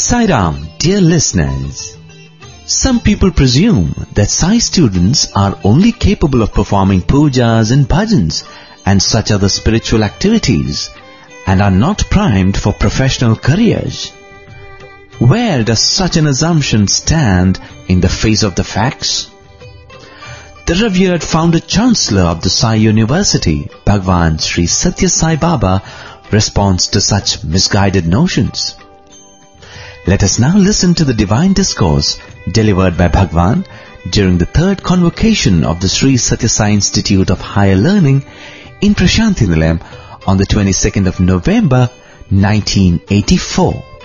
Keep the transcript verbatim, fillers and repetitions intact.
Sai Ram, dear listeners. Some people presume that Sai students are only capable of performing pujas and bhajans and such other spiritual activities and are not primed for professional careers. Where does such an assumption stand in the face of the facts? The revered founder chancellor of the Sai University, Bhagwan Sri Satya Sai Baba, responds to such misguided notions. Let us now listen to the divine discourse delivered by Bhagwan during the third convocation of the Sri Satya Sai Institute of Higher Learning in Prashanthi Nilayam on the twenty-second of November nineteen eighty-four.